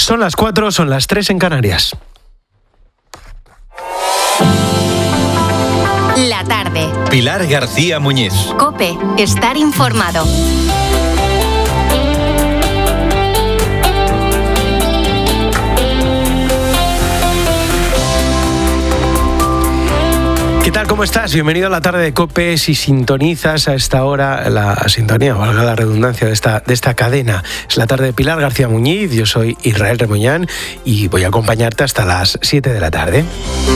Son las 4, son las 3 en Canarias. La tarde. Pilar García Muñiz. COPE. Estar informado. ¿Qué tal? ¿Cómo estás? Bienvenido a la tarde de COPE. Si sintonizas a esta hora la sintonía, valga la redundancia, de esta cadena. Es la tarde de Pilar García Muñiz. Yo soy Israel Remuñán y voy a acompañarte hasta las 7 de la tarde.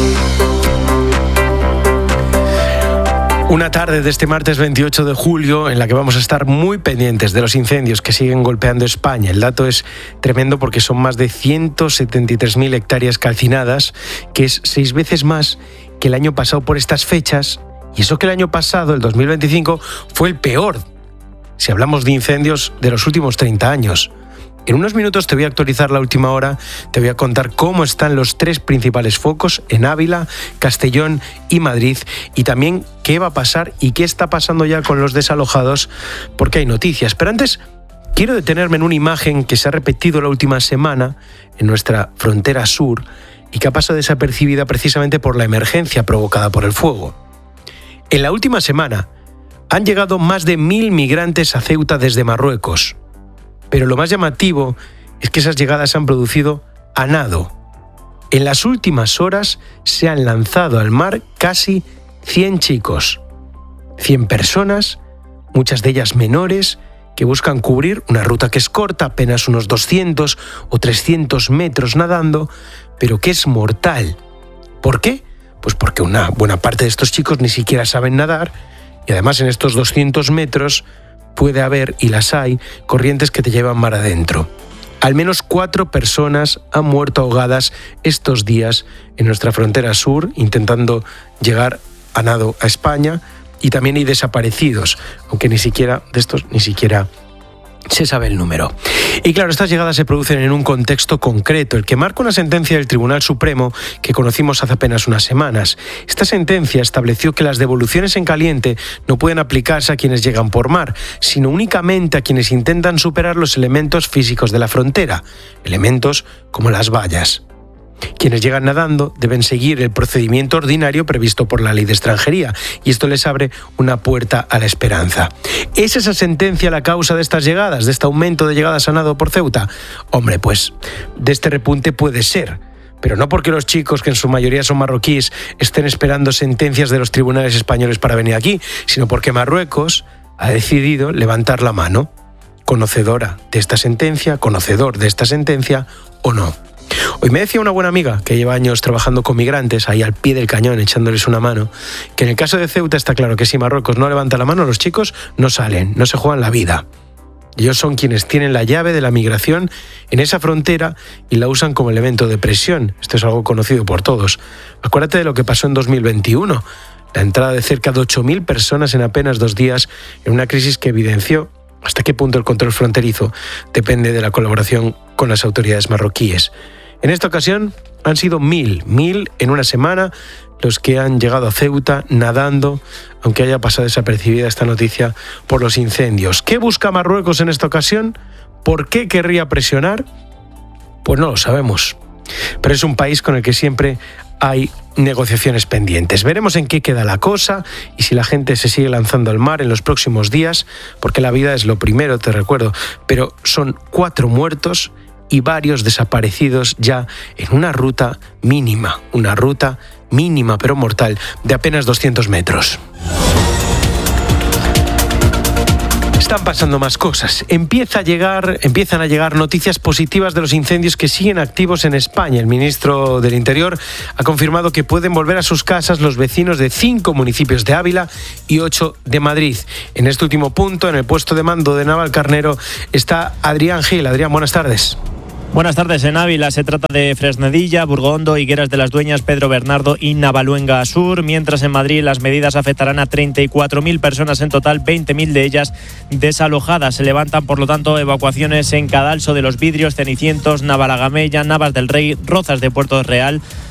Una tarde de este martes 28 de julio en la que vamos a estar muy pendientes de los incendios que siguen golpeando España. El dato es tremendo porque son más de 173.000 hectáreas calcinadas, que es 6 veces más que el año pasado por estas fechas. Y eso que el año pasado, el 2025, fue el peor, si hablamos de incendios, de los últimos 30 años. En unos minutos te voy a actualizar la última hora, te voy a contar cómo están los 3 principales focos en Ávila, Castellón y Madrid, y también qué va a pasar y qué está pasando ya con los desalojados, porque hay noticias. Pero antes quiero detenerme en una imagen que se ha repetido la última semana en nuestra frontera sur y que ha pasado desapercibida precisamente por la emergencia provocada por el fuego. En la última semana han llegado más de 1.000 migrantes a Ceuta desde Marruecos. Pero lo más llamativo es que esas llegadas se han producido a nado. En las últimas horas se han lanzado al mar casi 100 chicos. 100 personas, muchas de ellas menores, que buscan cubrir una ruta que es corta, apenas unos 200 o 300 metros nadando, pero que es mortal. ¿Por qué? Pues porque una buena parte de estos chicos ni siquiera saben nadar y además en estos 200 metros puede haber, y las hay, corrientes que te llevan mar adentro. Al menos 4 personas han muerto ahogadas estos días en nuestra frontera sur, intentando llegar a nado a España, y también hay desaparecidos, aunque ni siquiera se sabe el número. Y claro, estas llegadas se producen en un contexto concreto, el que marca una sentencia del Tribunal Supremo que conocimos hace apenas unas semanas. Esta sentencia estableció que las devoluciones en caliente no pueden aplicarse a quienes llegan por mar, sino únicamente a quienes intentan superar los elementos físicos de la frontera, elementos como las vallas. Quienes llegan nadando deben seguir el procedimiento ordinario previsto por la Ley de Extranjería, y esto les abre una puerta a la esperanza. ¿Es esa sentencia la causa de estas llegadas, de este aumento de llegadas a nado por Ceuta? Hombre, pues de este repunte puede ser, pero no porque los chicos, que en su mayoría son marroquíes, estén esperando sentencias de los tribunales españoles para venir aquí, sino porque Marruecos ha decidido levantar la mano, conocedor de esta sentencia o no. Hoy me decía una buena amiga que lleva años trabajando con migrantes, ahí al pie del cañón, echándoles una mano, que en el caso de Ceuta está claro que si Marruecos no levanta la mano, los chicos no salen, no se juegan la vida. Ellos son quienes tienen la llave de la migración en esa frontera y la usan como elemento de presión. Esto es algo conocido por todos. Acuérdate de lo que pasó en 2021, la entrada de cerca de 8.000 personas en apenas 2 días en una crisis que evidenció hasta qué punto el control fronterizo depende de la colaboración con las autoridades marroquíes. En esta ocasión han sido 1.000 en una semana los que han llegado a Ceuta nadando, aunque haya pasado desapercibida esta noticia por los incendios. ¿Qué busca Marruecos en esta ocasión? ¿Por qué querría presionar? Pues no lo sabemos. Pero es un país con el que siempre hay negociaciones pendientes. Veremos en qué queda la cosa y si la gente se sigue lanzando al mar en los próximos días, porque la vida es lo primero, te recuerdo, pero son 4 muertos y varios desaparecidos ya en una ruta mínima pero mortal de apenas 200 metros. Están pasando más cosas. Empiezan a llegar noticias positivas de los incendios que siguen activos en España. El ministro del Interior ha confirmado que pueden volver a sus casas los vecinos de 5 municipios de Ávila y 8 de Madrid. En este último punto, en el puesto de mando de Navalcarnero, está Adrián Gil. Adrián, buenas tardes. Buenas tardes. En Ávila se trata de Fresnedilla, Burgondo, Higueras de las Dueñas, Pedro Bernardo y Navaluenga Sur, mientras en Madrid las medidas afectarán a 34.000 personas en total, 20.000 de ellas desalojadas. Se levantan, por lo tanto, evacuaciones en Cadalso de los Vidrios, Cenicientos, Navalagamella, Navas del Rey, Rozas de Puerto Real,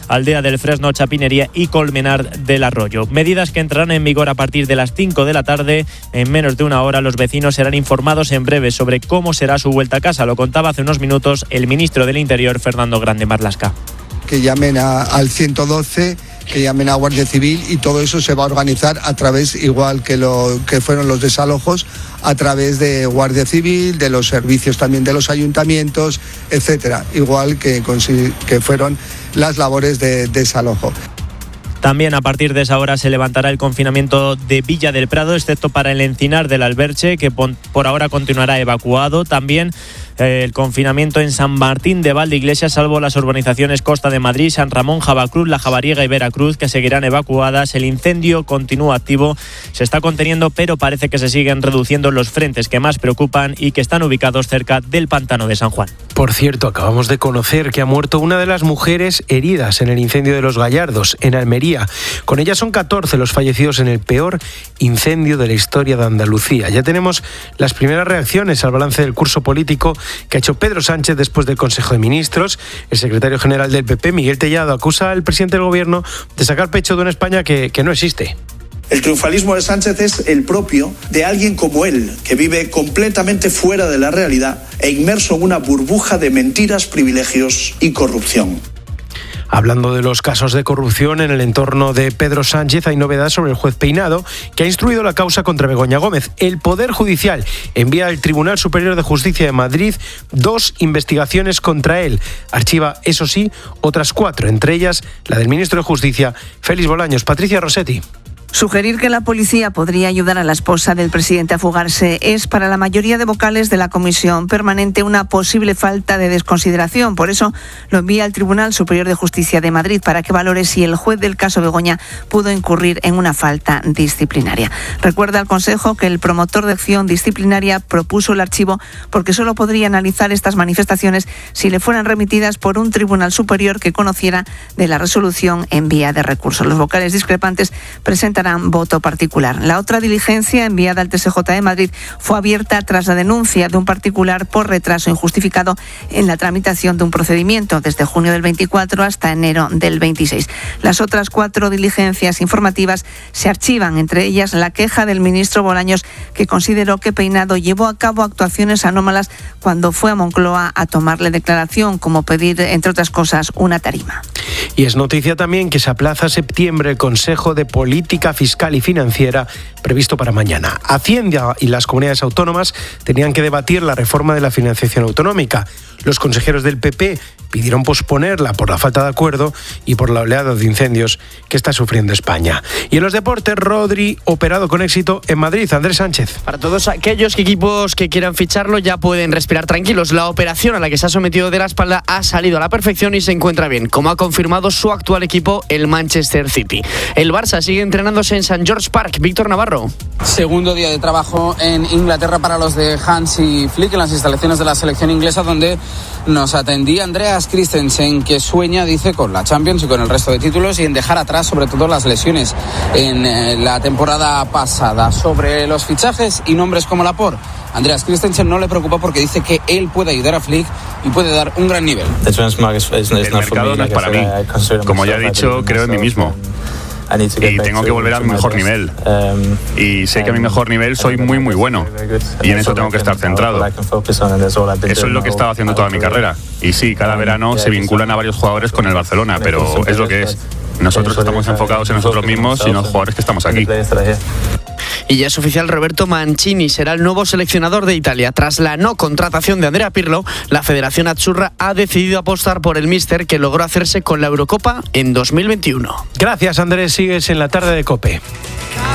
Aldea del Fresno, Chapinería y Colmenar del Arroyo. Medidas que entrarán en vigor a partir de las 5 de la tarde. En menos de una hora los vecinos serán informados en breve sobre cómo será su vuelta a casa. Lo contaba hace unos minutos el ministro del Interior, Fernando Grande Marlaska. Que llamen al 112, que llamen a Guardia Civil, y todo eso se va a organizar a través, igual que fueron los desalojos, a través de Guardia Civil, de los servicios también de los ayuntamientos, etcétera, igual que fueron las labores de desalojo. También a partir de esa hora se levantará el confinamiento de Villa del Prado, excepto para el Encinar del Alberche, que por ahora continuará evacuado. También el confinamiento en San Martín de Valdeiglesias, salvo las urbanizaciones Costa de Madrid, San Ramón, Javacruz, La Javariega y Veracruz, que seguirán evacuadas. El incendio continúa activo, se está conteniendo, pero parece que se siguen reduciendo los frentes que más preocupan y que están ubicados cerca del pantano de San Juan. Por cierto, acabamos de conocer que ha muerto una de las mujeres heridas en el incendio de Los Gallardos, en Almería. Con ella son 14 los fallecidos en el peor incendio de la historia de Andalucía. Ya tenemos las primeras reacciones al balance del curso político que ha hecho Pedro Sánchez después del Consejo de Ministros. El secretario general del PP, Miguel Tellado, acusa al presidente del Gobierno de sacar pecho de una España que no existe. El triunfalismo de Sánchez es el propio de alguien como él, que vive completamente fuera de la realidad e inmerso en una burbuja de mentiras, privilegios y corrupción. Hablando de los casos de corrupción en el entorno de Pedro Sánchez, hay novedades sobre el juez Peinado, que ha instruido la causa contra Begoña Gómez. El Poder Judicial envía al Tribunal Superior de Justicia de Madrid 2 investigaciones contra él. Archiva, eso sí, otras 4, entre ellas la del ministro de Justicia, Félix Bolaños. Patricia Rossetti. Sugerir que la policía podría ayudar a la esposa del presidente a fugarse es para la mayoría de vocales de la Comisión Permanente una posible falta de desconsideración. Por eso lo envía al Tribunal Superior de Justicia de Madrid para que valore si el juez del caso Begoña pudo incurrir en una falta disciplinaria. Recuerda al Consejo que el promotor de acción disciplinaria propuso el archivo porque solo podría analizar estas manifestaciones si le fueran remitidas por un tribunal superior que conociera de la resolución en vía de recurso. Los vocales discrepantes presentarán voto particular. La otra diligencia enviada al TSJ de Madrid fue abierta tras la denuncia de un particular por retraso injustificado en la tramitación de un procedimiento desde junio del 24 hasta enero del 26. Las otras 4 diligencias informativas se archivan, entre ellas la queja del ministro Bolaños, que consideró que Peinado llevó a cabo actuaciones anómalas cuando fue a Moncloa a tomarle declaración, como pedir, entre otras cosas, una tarima. Y es noticia también que se aplaza a septiembre el Consejo de Política Fiscal y Financiera previsto para mañana. Hacienda y las comunidades autónomas tenían que debatir la reforma de la financiación autonómica. Los consejeros del PP pidieron posponerla por la falta de acuerdo y por la oleada de incendios que está sufriendo España. Y en los deportes, Rodri operado con éxito en Madrid. Andrés Sánchez. Para todos aquellos equipos que quieran ficharlo ya pueden respirar tranquilos. La operación a la que se ha sometido de la espalda ha salido a la perfección y se encuentra bien, como ha confirmado su actual equipo, el Manchester City. El Barça sigue entrenándose en St. George Park. Víctor Navarro. Segundo día de trabajo en Inglaterra para los de Hansi Flick en las instalaciones de la selección inglesa, donde nos atendía Andreas Christensen, que sueña, dice, con la Champions y con el resto de títulos y en dejar atrás sobre todo las lesiones en la temporada pasada. Sobre los fichajes y nombres como Laporte, Andreas Christensen no le preocupa porque dice que él puede ayudar a Flick y puede dar un gran nivel. El mercado no es para mí. Como ya he dicho, creo en mí mismo. Y tengo que volver a mi mejor nivel. Y sé que a mi mejor nivel soy muy muy bueno. Y en eso tengo que estar centrado. Eso es lo que he estado haciendo toda mi carrera. Y sí, cada verano se vinculan a varios jugadores con el Barcelona, pero es lo que es. Nosotros estamos enfocados en nosotros mismos y en los jugadores que estamos aquí. Y ya es oficial, Roberto Mancini será el nuevo seleccionador de Italia. Tras la no contratación de Andrea Pirlo, la Federación Azzurra ha decidido apostar por el míster, que logró hacerse con la Eurocopa en 2021. Gracias, Andrés. Sigues en la tarde de COPE.